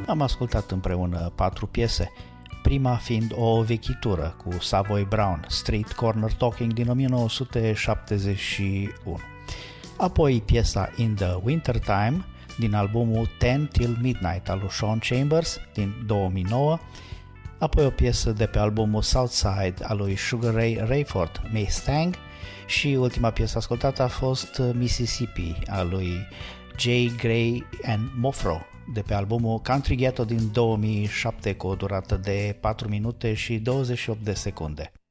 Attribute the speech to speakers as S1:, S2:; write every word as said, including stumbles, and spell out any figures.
S1: Am ascultat împreună patru piese, prima fiind o vechitură cu Savoy Brown, Street Corner Talking din nouăsprezece șaptezeci și unu. Apoi piesa In the Wintertime din albumul Ten Till Midnight al lui Sean Chambers din două mii nouă, apoi o piesă de pe albumul Southside al lui Sugar Ray Rayford, Mustang, și ultima piesă ascultată a fost Mississippi al lui J. Gray and Mofro de pe albumul Country Ghetto din două mii șapte cu o durată de patru minute și douăzeci și opt de secunde.